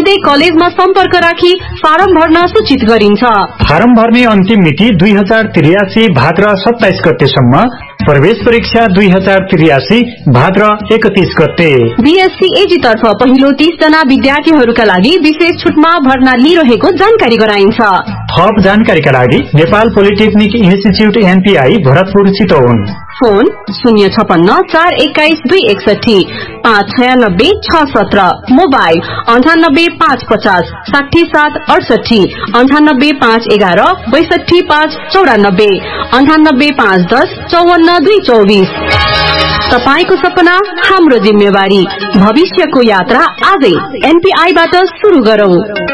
सोझै कलेजमा सम्पर्क राखी फारम भर्न सूचित गरिन्छ। फारम भर्ने अन्तिम मिति 2083 भाद्र 27 गतेसम्म। प्रवेश परीक्षा 2083 भाद्र 31 गते। बीएससी एजी तर्फ पहिलो 30 जना विद्यार्थीहरूका लागि विशेष छुटमा भर्ना लिइरहेको जानकारी गराइन्छ। थप जानकारीका लागि Nepal polytechnic institute NPI Bharatpur Chitwan. Phone 056 421 261 596 617। Mobile 98 550 67 68 98 511 62 5 94 98 510 54 224। तपाईको सपना हाम्रो जिम्मेवारी। भविष्यको यात्रा आजै एनपीआईबाट सुरु गरौं।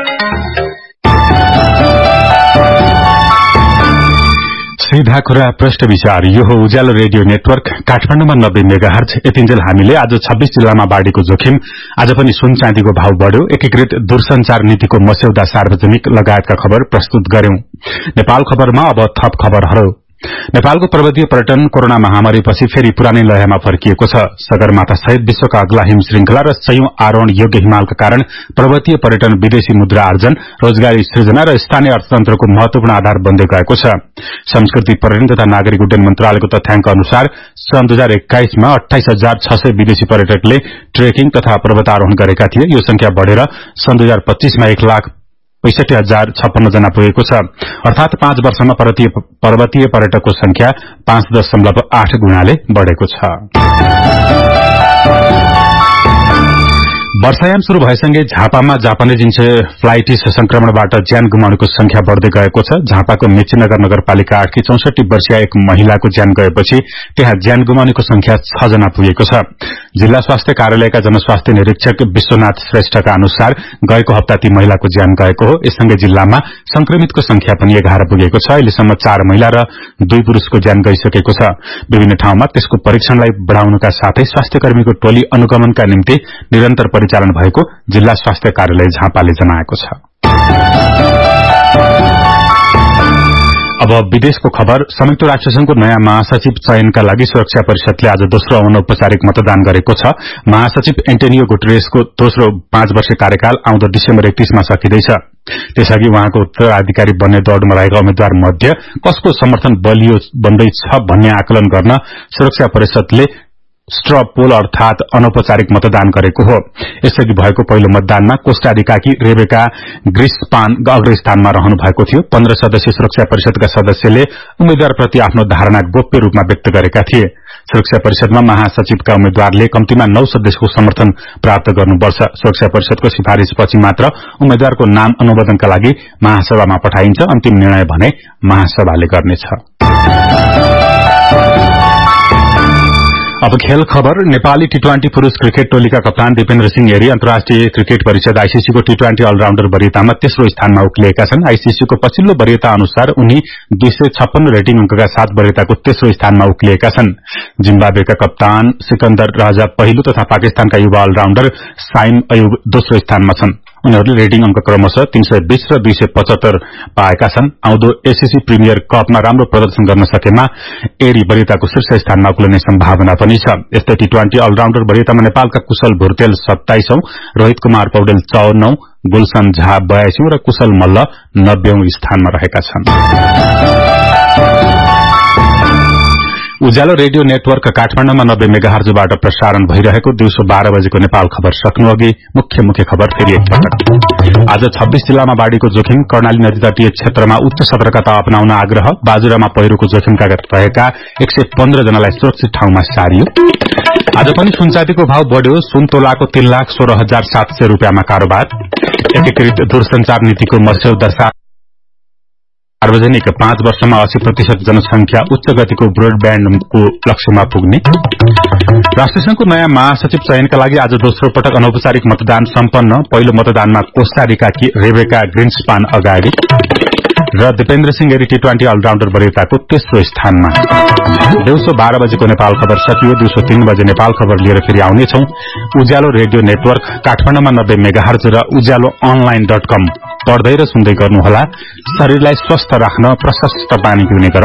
सीधा कुरा प्रश्न विचार। यो हो उज्यालो रेडियो नेटवर्क काठमाडौँमा 90 मेगाहर्ज। यतिन्जेल हामीले आज 26 जिल्लामा बाढ़ीको जोखिम, आज पनि सुन चाँदीको भाव बढ़्यो, एकीकृत दूरसञ्चार नीतिको मस्यौदा सार्वजनिक लगायतका खबर प्रस्तुत गर्यौं। नेपाल खबरमा अब थप खबरहरू। नेपालको पर्वतीय पर्यटन कोरोना महामारीपछि फेरि पुरानै लयमा फर्किएको छ। सगरमाथा सहित विश्वका अग्ला हिम श्रृंखला र सयौं आरोहण योग्य हिमालका कारण पर्वतीय पर्यटन विदेशी मुद्रा आर्जन, रोजगारी सृजना र स्थानीय अर्थतन्त्रको महत्वपूर्ण आधार बन्दै गएको छ। संस्कृति पर्यटन तथा नागरिक उड्डयन मन्त्रालयको तथ्याङ्क अनुसार सन् 2021 मा 28,600 विदेशी पर्यटकले ट्रेकिङ तथा पर्वतारोहण गरेका थिए। यो संख्या बढ़ेर सन् 2025 मा 1,65,056 जना पुगेको छ। अर्थात 5 वर्षमा पर्वतीय पर्यटकको संख्या 5.8 गुणाले बढ़ेको छ। वर्षायाम शुरू भएसँगै झापामा जापानिज इन्सेफ्लाइटिस संक्रमणबाट ज्यान गुमाउनेको संख्या बढ़दै गएको छ। झापाको मेचीनगर नगरपालिका 8 की 64 वर्षीय एक महिलाको ज्यान गएपछि त्यहाँ ज्यान गुमाउनेको संख्या 6 जना पुगेको छ। जिल्ला स्वास्थ्य कार्यालयका जनस्वास्थ्य निरीक्षक विश्वनाथ श्रेष्ठका अनुसार गएको हप्ता ती महिलाको ज्यान गएको हो। यससँगै जिल्लामा संक्रमितको संख्या पनि 11 पुगेको छ। अहिलेसम्म 4 महिला र 2 पुरुषको ज्यान गइसकेको छ। विभिन्न ठाउँमा त्यसको परीक्षणलाई बढ़ाउनका साथै स्वास्थ्यकर्मीको टोली अनुगमनका निम्ति निरन्तर परिचालन भएको जिल्ला स्वास्थ्य कार्यालय झापाले जनाएको छ। अब विदेशको खबर। संयुक्त राष्ट्र संघको नयाँ महासचिव चयनका लागि सुरक्षा परिषदले आज दोस्रो अनौपचारिक मतदान गरेको छ। महासचिव एन्टोनियो गुटेरेसको दोस्रो 5 वर्षीय कार्यकाल आउँदो डिसेम्बर 31 मा सकिँदैछ। त्यसअघि उहाँको उत्तराधिकारी बन्ने दौड़मा रहेका उम्मेद्वार मध्ये कसको समर्थन बलियो बन्दैछ भन्ने आकलन गर्न सुरक्षा परिषदले स्ट्र पोल अर्थात अनौपचारिक मतदान गरेको हो। यसअघि भएको पहिलो मतदानमा कोस्टारिकाकी रेबेका ग्रिस्पान अग्रस्थानमा रहनु भएको थियो। 15 सदस्यीय सुरक्षा परिषदका सदस्यले उम्मेद्वारप्रति आफ्नो धारणा गोप्य रूपमा व्यक्त गरेका थिए। सुरक्षा परिषदमा महासचिवका उम्मेद्वारले कम्तीमा 9 सदस्यको समर्थन प्राप्त गर्नुपर्छ। सुरक्षा परिषदको सिफारिशपछि मात्र उम्मेद्वारको नाम अनुमोदनका लागि महासभामा पठाइन्छ। अन्तिम निर्णय भने महासभाले गर्नेछ। अब खेल खबर। नेपाली टी20 पुरूष क्रिकेट टोलीका कप्तान दिपेन्द्र सिंह हेरी अन्तर्राष्ट्रिय क्रिकेट परिषद आईसीसीको टी20 अलराउण्डर वरियतामा तेस्रो स्थानमा उक्लिएका छन्। आईसीसीको पछिल्लो वरियता अनुसार उनी 256 रेटिङ अंकका साथ वरियताको तेस्रो स्थानमा उक्लिएका छन्। जिम्बाब्वेका कप्तान सिकन्दर राजा पहिलो तथा पाकिस्तानका युवा अलराउण्डर साइम अयुब दोस्रो स्थानमा छन्। उनीहरूले रेटिङ अंक क्रमशः 320 र 275 पाएका छन्। आउँदो एसीसी प्रिमियर कपमा राम्रो प्रदर्शन गर्न सकेमा एरी वरियताको शीर्ष स्थानमा उक्लिने सम्भावना पनि छ। यस्तै टी20 अलराउण्डर वरियतामा नेपालका कुशल भुर्तेल 27औं, रोहित कुमार पौडेल 54औं, गुलशन झा 82औं र कुशल मल्ल 90औं स्थानमा रहेका छन्। उज्यालो रेडियो नेटवर्क काठमाडौँमा 90 मेगाहर्जबाट प्रसारण भइरहेको दिउँसो 12 बजेको नेपाल खबर सक्नु अघि मुख्य खबर फेरि एकपटक। आज 26 जिल्लामा बाढ़ीको जोखिम, कर्णाली नदी तटीय क्षेत्रमा उच्च सतर्कता अपनाउन आग्रह, बाजुरामा पहिरोको जोखिमका रहेका 115 जनालाई सुरक्षित ठाउँमा सारियो। आज पनि सुनचाँदीको भाव बढ़्यो, सुन तोलाको 3,16,700 रुपियाँमा कारोबार। एकीकृत दूरसञ्चार नीतिको मस्यौदा सार्वजनिक, 5 वर्षमा 80% जनसंख्या उच्च गतिको ब्रोडब्याण्डको लक्ष्यमा पुग्ने। राष्ट्रसंघको नयाँ महासचिव चयनका लागि आज दोस्रो पटक अनौपचारिक मतदान सम्पन्न। पहिलो मतदानमा कोस्टारिकाकी रेबेका ग्रिन्सपान अगाडि र दिपेन्द्र सिंह हेरी टी20 अलराउण्डर वरियताको तेस्रो स्थानमा। दिउँसो 12 बजेको नेपाल खबर सकियो। दिउँसो 3 बजे नेपाल खबर लिएर फेरि आउनेछौं। उज्यालो रेडियो नेटवर्क काठमाडौँमा 90 मेगाहर्ज र उज्यालो online.com पढ्दै र सुन्दै गर्नुहोला। शरीरलाई स्वस्थ राख्न प्रशस्त पानी पिउने गरौं।